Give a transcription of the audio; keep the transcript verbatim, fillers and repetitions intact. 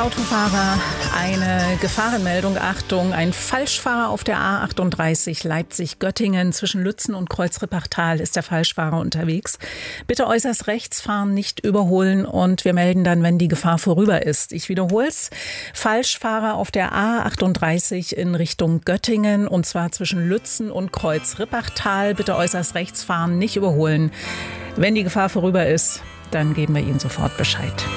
Autofahrer, eine Gefahrenmeldung. Achtung, ein Falschfahrer auf der A achtunddreißig Leipzig-Göttingen. Zwischen Lützen und Kreuz-Rippachtal ist der Falschfahrer unterwegs. Bitte äußerst rechts fahren, nicht überholen, und wir melden dann, wenn die Gefahr vorüber ist. Ich wiederhole es. Falschfahrer auf der A achtunddreißig in Richtung Göttingen, und zwar zwischen Lützen und Kreuz-Rippachtal. Bitte äußerst rechts fahren, nicht überholen. Wenn die Gefahr vorüber ist, dann geben wir Ihnen sofort Bescheid.